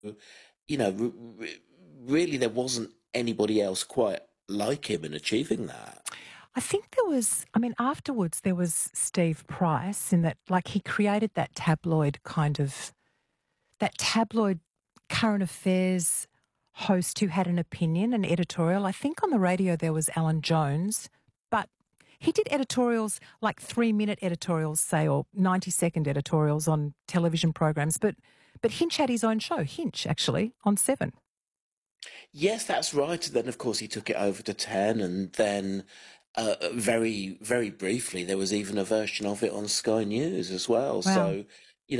you know, really there wasn't anybody else quite like him in achieving that. I think afterwards there was Steve Price in that, like, he created that tabloid current affairs host who had an opinion, an editorial. I think on the radio there was Alan Jones, but he did editorials, like 3-minute editorials, say, or 90-second editorials on television programs. But Hinch had his own show, Hinch, actually, on Seven. Yes, that's right. And then, of course, he took it over to 10, and then very, very briefly, there was even a version of it on Sky News as well. Wow. So,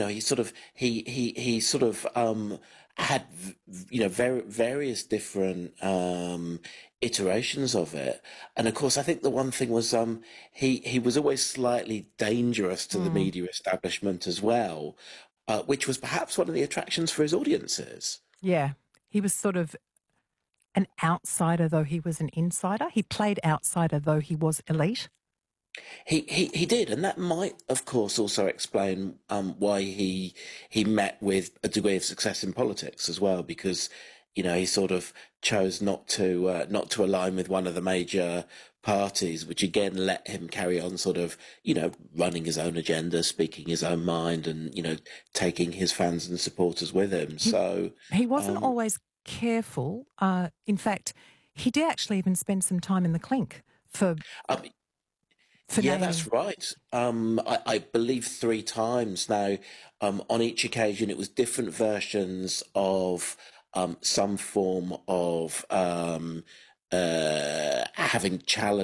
he sort of had various different iterations of it. And of course, I think the one thing was he was always slightly dangerous to the Mm. media establishment as well, which was perhaps one of the attractions for his audiences. Yeah. He was sort of an outsider, though he was an insider. He played outsider, though he was elite. He did, and that might, of course, also explain why he met with a degree of success in politics as well, because he sort of chose not to align with one of the major parties, which again let him carry on sort of running his own agenda, speaking his own mind, and taking his fans and supporters with him. So He wasn't always careful. In fact, he did actually even spend some time in the clink for um, yeah, naming. that's right. I believe 3 times now. On each occasion, it was different versions of some form of having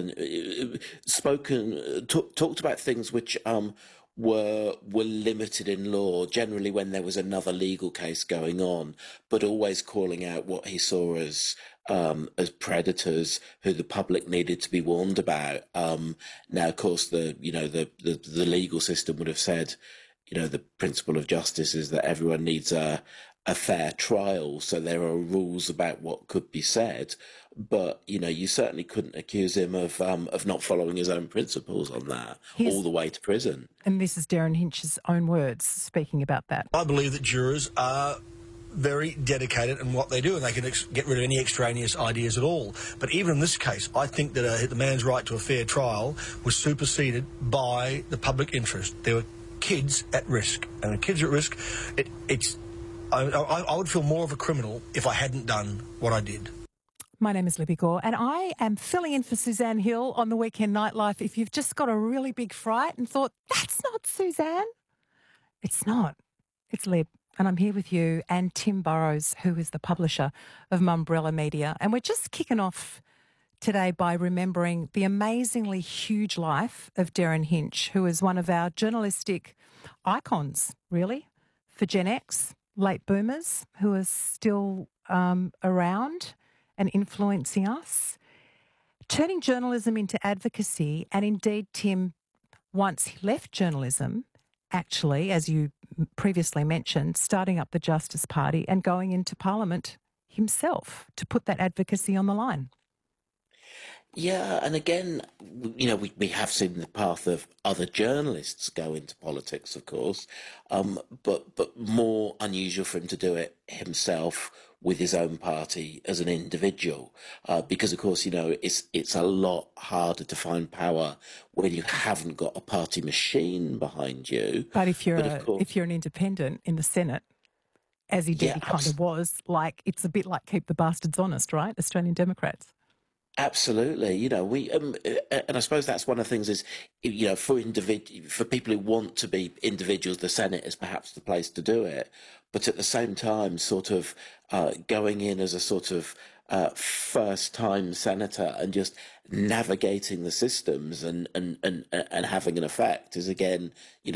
talked about things which were limited in law. Generally, when there was another legal case going on, but always calling out what he saw as predators who the public needed to be warned about. Now, of course, the legal system would have said, the principle of justice is that everyone needs a fair trial, so there are rules about what could be said. But you certainly couldn't accuse him of not following his own principles on that, all the way to prison. And this is Darren Hinch's own words speaking about that. I believe that jurors are very dedicated in what they do, and they can get rid of any extraneous ideas at all. But even in this case, I think that the man's right to a fair trial was superseded by the public interest. There were kids at risk, and when kids are at risk, I would feel more of a criminal if I hadn't done what I did. My name is Libby Gore, and I am filling in for Suzanne Hill on the Weekend Nightlife. If you've just got a really big fright and thought, that's not Suzanne, it's not. It's Lib. And I'm here with you and Tim Burrows, who is the publisher of Mumbrella Media. And we're just kicking off today by remembering the amazingly huge life of Darren Hinch, who is one of our journalistic icons, really, for Gen X, late boomers, who are still around and influencing us, turning journalism into advocacy. And indeed, Tim, once he left journalism, actually, as you previously mentioned, starting up the Justice Party and going into Parliament himself to put that advocacy on the line. Yeah, and again, we have seen the path of other journalists go into politics, of course, but more unusual for him to do it himself with his own party as an individual, because of course, it's a lot harder to find power when you haven't got a party machine behind you. But if you're an independent in the Senate, as he did, he kind of was, like, it's a bit like keep the bastards honest, right? Australian Democrats. Absolutely, we and I suppose that's one of the things is, for people who want to be individuals, the Senate is perhaps the place to do it. But at the same time, sort of going in as a sort of first-time senator and just navigating the systems and having an effect is again,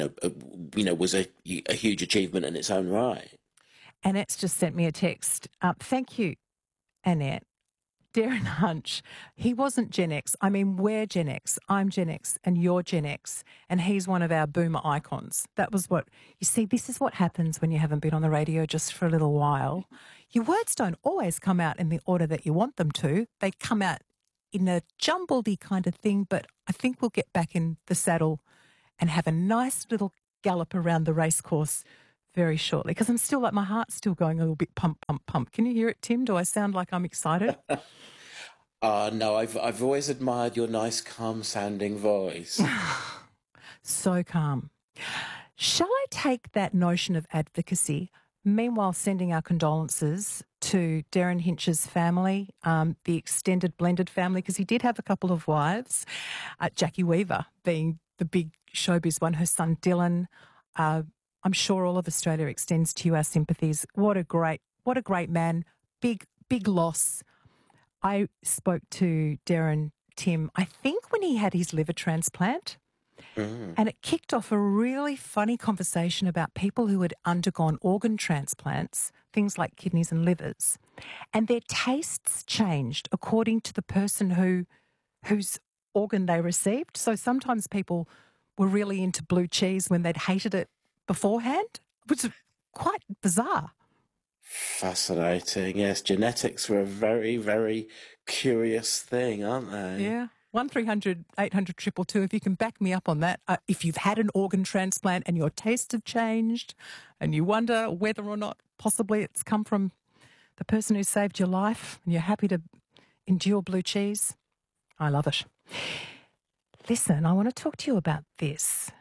was a huge achievement in its own right. Annette's just sent me a text. Thank you, Annette. Darren Hinch, he wasn't Gen X. I mean, we're Gen X. I'm Gen X and you're Gen X. And he's one of our boomer icons. That was what, you see, this is what happens when you haven't been on the radio just for a little while. Your words don't always come out in the order that you want them to. They come out in a jumbledy kind of thing, but I think we'll get back in the saddle and have a nice little gallop around the racecourse very shortly because I'm still like my heart's still going a little bit pump, pump, pump. Can you hear it, Tim? Do I sound like I'm excited? No, I've always admired your nice, calm-sounding voice. So calm. Shall I take that notion of advocacy, meanwhile sending our condolences to Darren Hinch's family, the extended blended family, because he did have a couple of wives, Jackie Weaver being the big showbiz one, her son Dylan. I'm sure all of Australia extends to you our sympathies. What a great man. Big loss. I spoke to Darren, Tim, I think when he had his liver transplant. And it kicked off a really funny conversation about people who had undergone organ transplants, things like kidneys and livers, and their tastes changed according to the person whose organ they received. So sometimes people were really into blue cheese when they'd hated it beforehand, which is quite bizarre. Fascinating. Yes, genetics are a very, very curious thing, aren't they? Yeah. 1300 800 222 if you can back me up on that. If you've had an organ transplant and your tastes have changed and you wonder whether or not possibly it's come from the person who saved your life and you're happy to endure blue cheese, I love it. Listen, I want to talk to you about this.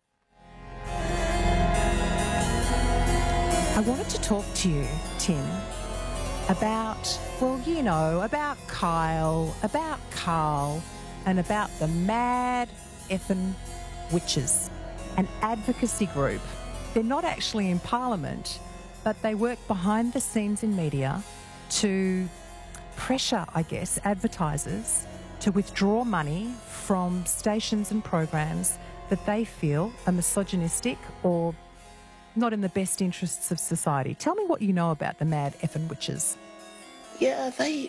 I wanted to talk to you, Tim, about, about Kyle, about Carl, and about the Mad Effin' Witches, an advocacy group. They're not actually in Parliament, but they work behind the scenes in media to pressure, I guess, advertisers to withdraw money from stations and programs that they feel are misogynistic or not in the best interests of society. Tell me what you know about the Mad Effin' Witches. Yeah,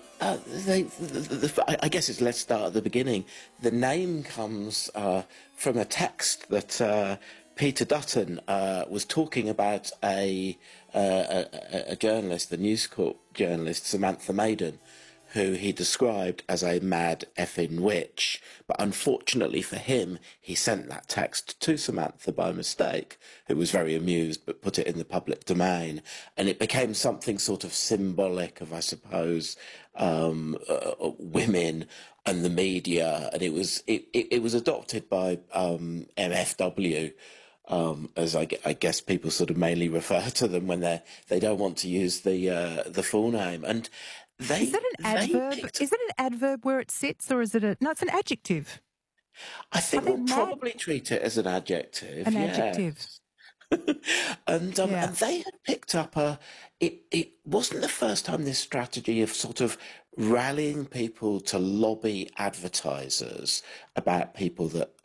I guess let's start at the beginning. The name comes from a text that Peter Dutton was talking about a journalist, the News Corp journalist, Samantha Maiden, who he described as a mad effing witch. But unfortunately for him, he sent that text to Samantha by mistake, who was very amused but put it in the public domain. And it became something sort of symbolic of, I suppose, women and the media. And it was adopted by MFW, as I guess people sort of mainly refer to them when they don't want to use the full name. And is that an adverb? Is it an adverb where it sits, or is it no? It's an adjective. I think we'll probably treat it as an adjective. An adjective. And they had picked up it wasn't the first time this strategy of sort of rallying people to lobby advertisers about people that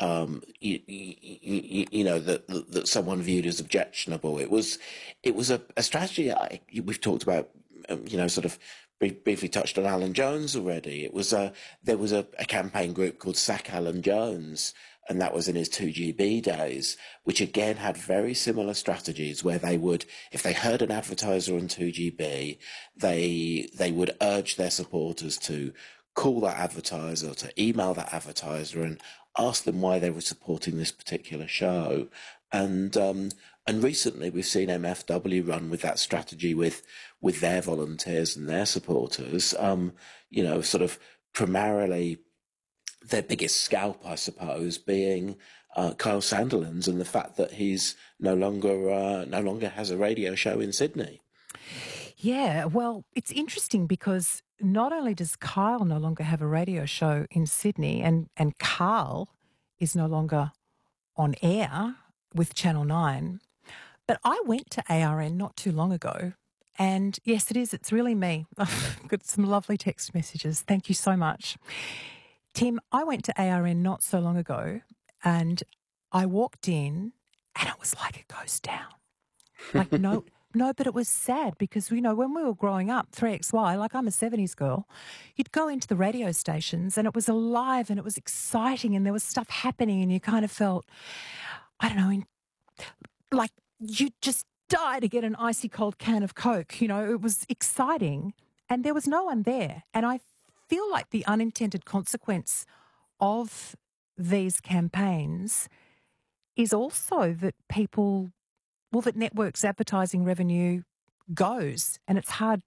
that someone viewed as objectionable. It was a strategy we've talked about, sort of briefly touched on Alan Jones already. There was a campaign group called Sack Alan Jones, and that was in his 2GB days, which again had very similar strategies where they would, if they heard an advertiser on 2GB, they would urge their supporters to call that advertiser, to email that advertiser and ask them why they were supporting this particular show. And recently we've seen MFW run with that strategy with their volunteers and their supporters, sort of primarily their biggest scalp, I suppose, being Kyle Sandilands and the fact that he's no longer has a radio show in Sydney. Yeah, well, it's interesting because not only does Kyle no longer have a radio show in Sydney, and Carl is no longer on air with Channel 9, but I went to ARN not too long ago, and yes, it is. It's really me. I've got some lovely text messages. Thank you so much. Tim, I went to ARN not so long ago, and I walked in, and it was like a ghost town. Like, no, but it was sad because, when we were growing up, 3XY, like I'm a 70s girl, you'd go into the radio stations and it was alive and it was exciting and there was stuff happening and you kind of felt, I don't know, like you just die to get an icy cold can of Coke. It was exciting and there was no one there. And I feel like the unintended consequence of these campaigns is also that people well, that networks' advertising revenue goes, and it's hard